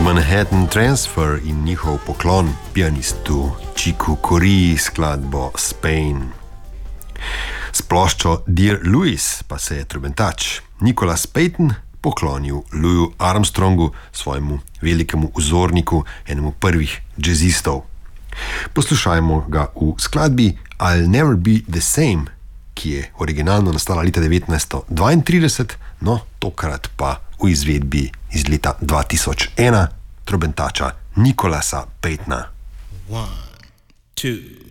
Manhattan Transfer in njihov poklon pianistu Chicu Corea skladbo Spain. S ploščo Dear Louis pa se je trobentač Nicholas Payton poklonil Louisu Armstrongu, svojemu velikemu vzorniku, enemu prvih jazzistov. Poslušajmo ga v skladbi I'll Never Be The Same, ki je originalno nastala leta 1932, no tokrat pa v izvedbi iz leta 2001 trobentača Nicholasa Paytona. 1, 2